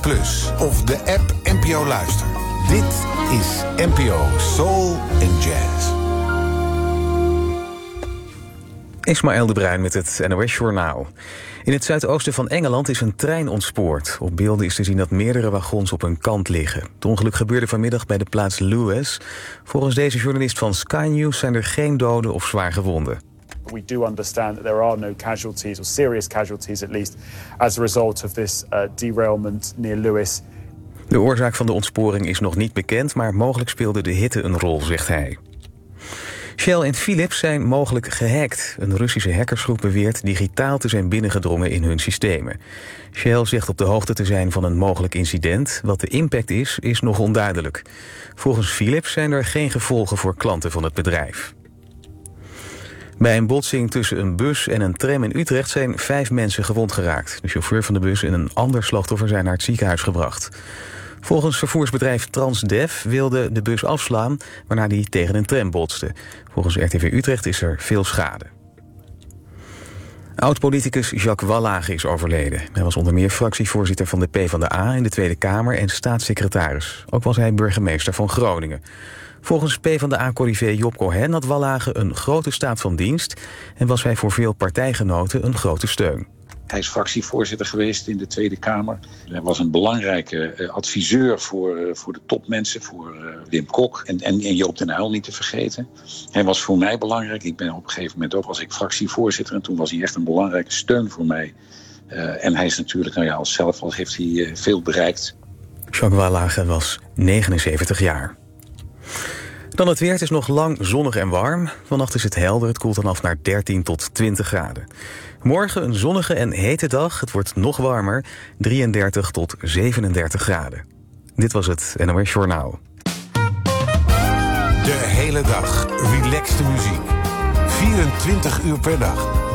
Plus of de app NPO Luister. Dit is NPO Soul and Jazz. Ismaël de Bruin met het NOS Journaal. In het zuidoosten van Engeland is een trein ontspoord. Op beelden is te zien dat meerdere wagons op hun kant liggen. Het ongeluk gebeurde vanmiddag bij de plaats Lewes. Volgens deze journalist van Sky News zijn er geen doden of zwaar gewonden. We do understand that there are no casualties, or serious casualties at least, as a result of this derailment near Lewes. De oorzaak van de ontsporing is nog niet bekend, maar mogelijk speelde de hitte een rol, zegt hij. Shell en Philips zijn mogelijk gehackt. Een Russische hackersgroep beweert digitaal te zijn binnengedrongen in hun systemen. Shell zegt op de hoogte te zijn van een mogelijk incident. Wat de impact is nog onduidelijk. Volgens Philips zijn er geen gevolgen voor klanten van het bedrijf. Bij een botsing tussen een bus en een tram in Utrecht zijn 5 mensen gewond geraakt. De chauffeur van de bus en een ander slachtoffer zijn naar het ziekenhuis gebracht. Volgens vervoersbedrijf Transdev wilde de bus afslaan, waarna die tegen een tram botste. Volgens RTV Utrecht is er veel schade. Oud-politicus Jacques Wallage is overleden. Hij was onder meer fractievoorzitter van de PvdA in de Tweede Kamer en staatssecretaris. Ook was hij burgemeester van Groningen. Volgens PvdA-corrivé Job Cohen had Wallage een grote staat van dienst en was hij voor veel partijgenoten een grote steun. Hij is fractievoorzitter geweest in de Tweede Kamer. Hij was een belangrijke adviseur voor de topmensen, voor Wim Kok en Joop den Uyl niet te vergeten. Hij was voor mij belangrijk. Ik ben op een gegeven moment ook, was ik fractievoorzitter en toen was hij echt een belangrijke steun voor mij. En hij is natuurlijk, heeft hij veel bereikt. Jacques Wallage was 79 jaar. Dan het weer. Het is nog lang zonnig en warm. Vannacht is het helder. Het koelt dan af naar 13 tot 20 graden. Morgen een zonnige en hete dag. Het wordt nog warmer. 33 tot 37 graden. Dit was het NOS Journaal. De hele dag relaxte muziek. 24 uur per dag.